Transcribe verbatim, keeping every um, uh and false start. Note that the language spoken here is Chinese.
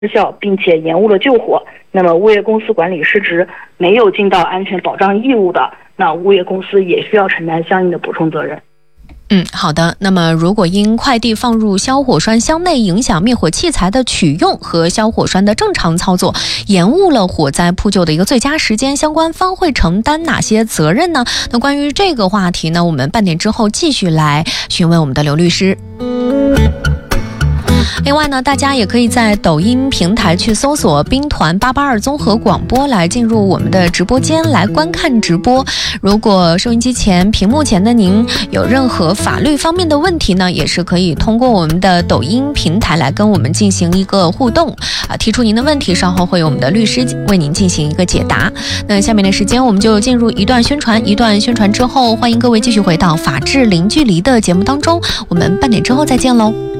失效，并且延误了救火，那么物业公司管理失职，没有尽到安全保障义务的，那物业公司也需要承担相应的补充责任。 嗯，好的。那么如果因快递放入消火栓箱内影响灭火器材的取用和消火栓的正常操作，延误了火灾扑救的一个最佳时间，相关方会承担哪些责任呢？那关于这个话题呢，我们半点之后继续来询问我们的刘律师。另外呢，大家也可以在抖音平台去搜索兵团八八二综合广播，来进入我们的直播间来观看直播。如果收音机前屏幕前的您有任何法律方面的问题呢，也是可以通过我们的抖音平台来跟我们进行一个互动啊，提出您的问题，稍后会有我们的律师为您进行一个解答。那下面的时间我们就进入一段宣传，一段宣传之后，欢迎各位继续回到法治零距离的节目当中，我们半点之后再见喽。